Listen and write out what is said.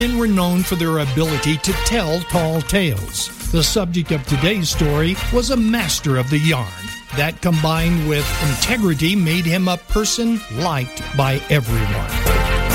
Men were known for their ability to tell tall tales. The subject of today's story was a master of the yarn. That, combined with integrity, made him a person liked by everyone.